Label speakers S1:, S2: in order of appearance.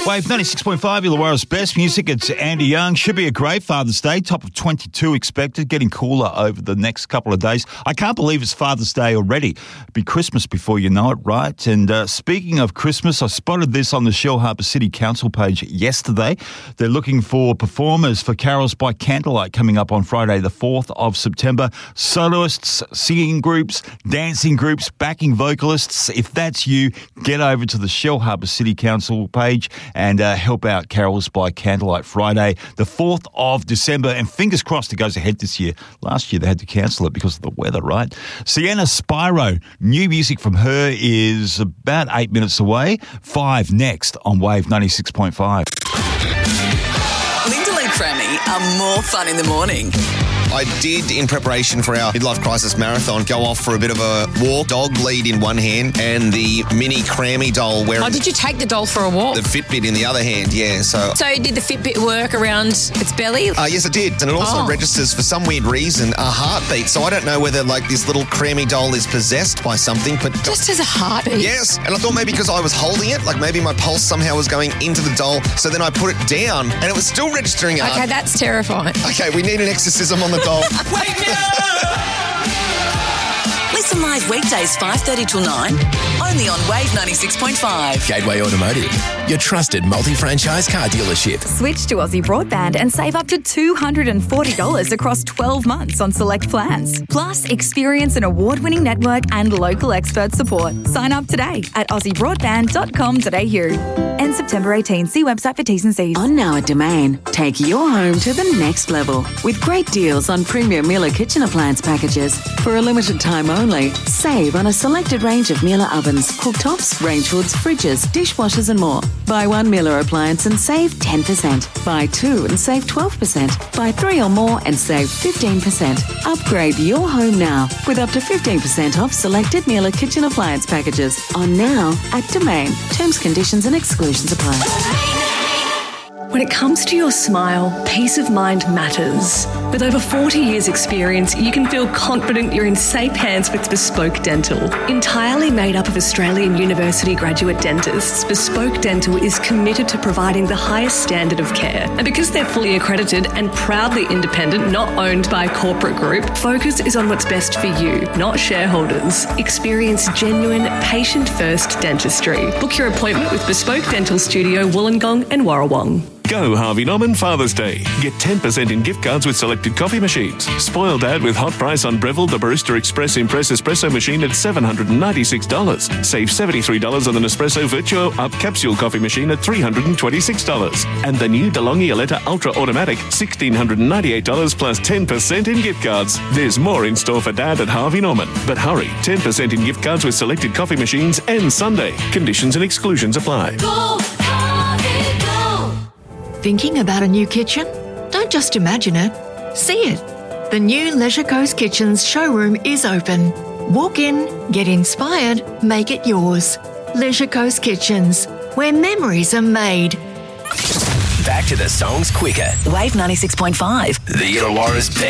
S1: Wave 96.5, Illawarra's best music. It's Andy Young. Should be a great Father's Day. Top of 22 expected. Getting cooler over the next couple of days. I can't believe it's Father's Day already. It'll be Christmas before you know it, right? And speaking of Christmas, I spotted this on the Shellharbour City Council page yesterday. They're looking for performers for Carols by Candlelight coming up on Friday the 4th of September. Soloists, singing groups, dancing groups, backing vocalists. If that's you, get over to the Shellharbour City Council page and help out Carols by Candlelight Friday, the 4th of December. And fingers crossed it goes ahead this year. Last year they had to cancel it because of the weather, right? Sienna Spyro, new music from her is about 8 minutes away. 5 next on Wave 96.5.
S2: Linda and Crammy are more fun in the morning.
S3: I did, in preparation for our Midlife Crisis Marathon, go off for a bit of a walk, dog lead in one hand and the mini Crammy doll wearing...
S4: Oh, did you take the doll for a walk?
S3: The Fitbit in the other hand, yeah. So
S4: did the Fitbit work around its belly?
S3: Yes, it did. And it also registers, for some weird reason, a heartbeat. So I don't know whether, this little Crammy doll is possessed by something, but...
S4: Just as a heartbeat?
S3: Yes. And I thought maybe because I was holding it, maybe my pulse somehow was going into the doll. So then I put it down and it was still registering a
S4: Okay, that's terrifying.
S3: Okay, we need an exorcism on the doll.
S2: Wake me up! Listen live weekdays 5:30 till 9, only on Wave 96.5.
S5: Gateway Automotive, your trusted multi-franchise car dealership.
S6: Switch to Aussie Broadband and save up to $240 across 12 months on select plans. Plus, experience an award-winning network and local expert support. Sign up today at aussiebroadband.com.au. End September 18. See website for T's and C's.
S7: On now at Domain, take your home to the next level with great deals on premium Miele kitchen appliance packages. For a limited time only, save on a selected range of Miele ovens, cooktops, range hoods, fridges, dishwashers and more. Buy one Miele appliance and save 10%. Buy two and save 12%. Buy three or more and save 15%. Upgrade your home now with up to 15% off selected Miele kitchen appliance packages. On now at Domain. Terms, conditions and exclusions apply.
S8: When it comes to your smile, peace of mind matters. With over 40 years' experience, you can feel confident you're in safe hands with Bespoke Dental. Entirely made up of Australian University graduate dentists, Bespoke Dental is committed to providing the highest standard of care. And because they're fully accredited and proudly independent, not owned by a corporate group, focus is on what's best for you, not shareholders. Experience genuine, patient-first dentistry. Book your appointment with Bespoke Dental Studio, Wollongong and Warrawong.
S9: Go Harvey Norman Father's Day. Get 10% in gift cards with selected coffee machines. Spoil Dad with hot price on Breville, the Barista Express Impress Espresso machine at $796. Save $73 on the Nespresso Virtuo Up Capsule coffee machine at $326. And the new DeLonghi Aletta Ultra Automatic, $1,698 plus 10% in gift cards. There's more in store for Dad at Harvey Norman. But hurry, 10% in gift cards with selected coffee machines and Sunday. Conditions and exclusions apply.
S10: Go, Harvey, go. Thinking about a new kitchen? Don't just imagine it, see it. The new Leisure Coast Kitchens showroom is open. Walk in, get inspired, make it yours. Leisure Coast Kitchens, where memories are made.
S5: Back to the songs quicker.
S2: Wave 96.5.
S5: The Illawarra's best.